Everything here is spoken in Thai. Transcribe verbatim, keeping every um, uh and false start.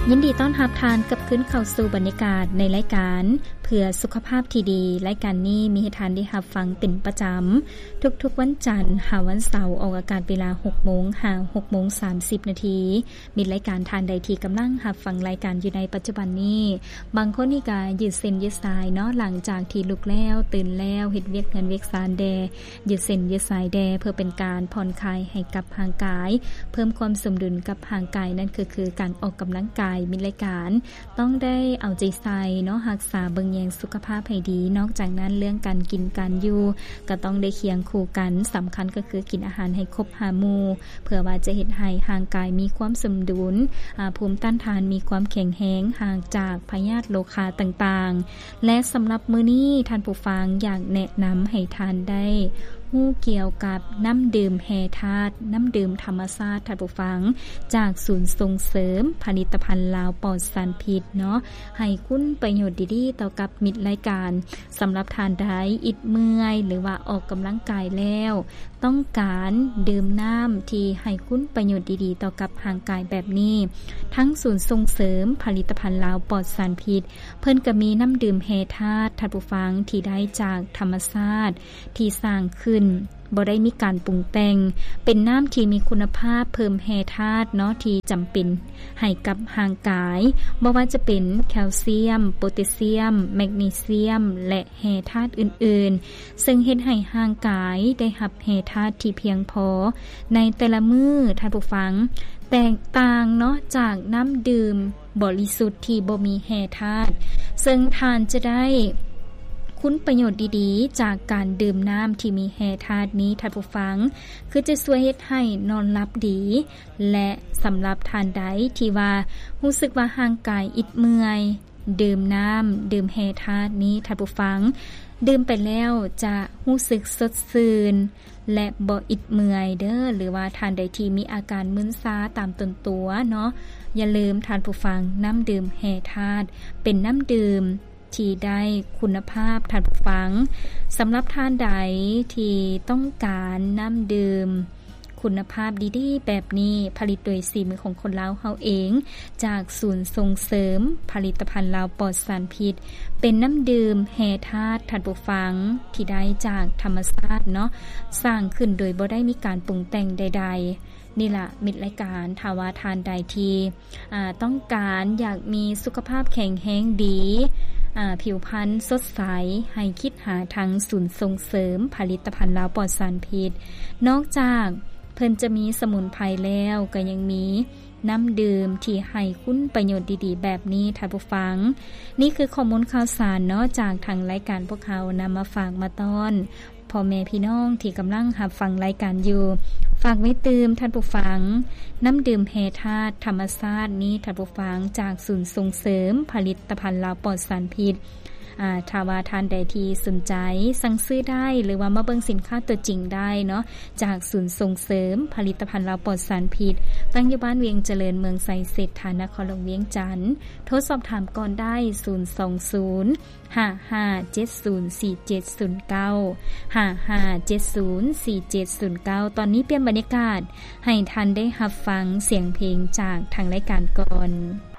ยินดีต้อนรับทานกับขึ้นเข้าสู่บรรยากาศในรายการเพื่อสุขภาพที่ดีรายการนี้มีให้ทานได้รับฟังเป็นประจำทุกๆวันจันทร์หาวันเสาร์ออกอากาศเวลา หกโมง หา หกโมงสามสิบ นาทีมีรายการทานใดที่กำลังรับฟังรายการอยู่ในปัจจุบันนี้บางคนนี่ก็ยืดเส้นยืดสายเนาะหลังจากที่ลุกแล้วตื่นแล้วเฮ็ดเวียกงานเวียกสารแดยืดเส้นยืดสายแดเพื่อเป็นการผ่อนคลายให้กับร่างกายเพิ่มความสมดุลกับร่างกายนั่นคือคือการออกกำลังกายมีรายการต้องได้เอาใจใส่เนาะรักษาเบิ่งแยงสุขภาพให้ดีนอกจากนั้นเรื่องการกินการอยู่ก็ต้องได้เคียงคู่กันสำคัญก็คือกินอาหารให้ครบห้าหมู่เพื่อว่าจะเฮ็ดให้ร่างกายมีความสมดุลอ่าภูมิต้านทานมีความแข็งแรงห่างจากพยาธิโรคาต่างๆและสำหรับมื้อนี้ท่านผู้ฟังอยากแนะนำให้ทานได้ฮู้เกี่ยวกับน้ำดื่มแฮธาตุน้ำดื่มธรรมชาติท่านผู้ฟังจากศูนย์ส่งเสริมผลิตภัณฑ์ลาวปลอดสารพิษเนาะให้คุณประโยชน์ดีๆต่อกับมิตรรายการสำหรับทานได้อิดเมื่อยหรือว่าออกกำลังกายแล้วต้องการดื่มน้ำที่ให้คุณประโยชน์ดีๆต่อกับร่างกายแบบนี้ทั้งศูนย์ส่งเสริมผลิตภัณฑ์ลาวปลอดสารพิษเพิ่นก็มีน้ำดื่มแฮธาตุท่านผู้ฟังที่ได้จากธรรมชาติที่สร้างขึ้นบ่ได้มีการปรุงแต่งเป็นน้ำที่มีคุณภาพเพิ่มแฮธาตุเนาะที่จำเป็นให้กับร่างกายบ่ว่าจะเป็นแคลเซียมโพแทสเซียมแมกนีเซียมและแฮธาตุอื่นๆซึ่งเฮ็ดให้ร่างกายได้รับแฮธาตุที่เพียงพอในแต่ละมื้อท่านผู้ฟังแตกต่างเนาะจากน้ำดื่มบริสุทธิ์ที่บ่มีแฮธาตุซึ่งทานจะได้คุณประโยชน์ดีๆจากการดื่มน้ำที่มีแฮธาตุนี้ท่านผู้ฟังคือจะช่วยเฮ็ดให้นอนหลับดีและสำหรับทานใดที่ว่ารู้สึกว่าร่างกายอิดเมื่อยดื่มน้ำดื่มแฮธาตุนี้ท่านผู้ฟังดื่มไปแล้วจะรู้สึกสดชื่นและบ่อิดเมื่อยเด้อหรือว่าทานใดที่มีอาการมึนชาตามต้นตัวเนาะอย่าลืมทานผู้ฟังน้ำดื่มแฮธาตุเป็นน้ำดื่มที่ได้คุณภาพท่านผู้ฟังสำหรับท่านใดที่ต้องการน้ำดื่มคุณภาพดีๆแบบนี้ผลิตโดยสีมือของคนลาวเฮาเองจากศูนย์ส่งเสริมผลิตภัณฑ์ลาวปลอดสารพิษเป็นน้ำดื่มแฮธาตุท่านผู้ฟังที่ได้จากธรรมชาติเนาะสร้างขึ้นโดยบ่ได้มีการปรุงแต่งใดๆนี่ล่ะมิตรรายการถ้าว่าทานใดที่อ่าต้องการอยากมีสุขภาพแข็งแรงดีอ่าผิวพรรณสดใสให้คิดหาทางศูนย์ส่งเสริมผลิตภัณฑ์ลาวปลอดสารพิษนอกจากเพิ่นจะมีสมุนไพรแล้วก็ยังมีน้ำดื่มที่ให้คุณประโยชน์ดีๆแบบนี้ท่านผู้ฟังนี่คือข้อมูลข่าวสารเนาะจากทางรายการพวกเขานำมาฝากมาต้อนพ่อแม่พี่น้องที่กำลังรับฟังรายการอยู่ฝากไว้ตื่มท่านผู้ฟังน้ำดื่มแฮธาตุธรรมชาตินี้ท่านผู้ฟังจากศูนย์ส่งเสริมผลิตภัณฑ์ลาวปลอดสารพิษอ่าถ้าว่าท่านใดที่สนใจสั่งซื้อได้หรือว่ามาเบิ่งสินค้าตัวจริงได้เนาะจากศูนย์ส่งเสริมผลิตภัณฑ์ลาวปลอดสารพิษตั้งอยู่บ้านเวียงเจริญเมืองไสเศรษฐานครหลวงเวียงจันทน์โทรสอบถามก่อนได้ศูนย์ สอง ศูนย์ ห้า ห้า เจ็ด ศูนย์ สี่ เจ็ด ศูนย์ เก้า ห้า ห้า เจ็ด ศูนย์ สี่ เจ็ด ศูนย์ เก้าตอนนี้เปลี่ยนบรรยากาศให้ท่านได้รับฟังเสียงเพลงจากทางรายการก่อน